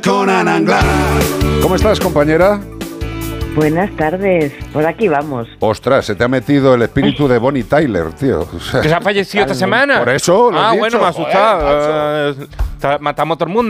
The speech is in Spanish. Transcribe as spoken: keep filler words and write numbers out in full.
con Ana Anglada. ¿Cómo estás, compañera? Buenas tardes, por aquí vamos. Ostras, se te ha metido el espíritu de Bonnie Tyler, tío. O sea, ¿Que se ha fallecido esta semana? por eso lo he Ah, dicho. bueno, me ha Joder, asustado. Eh, matamos a todo el mundo.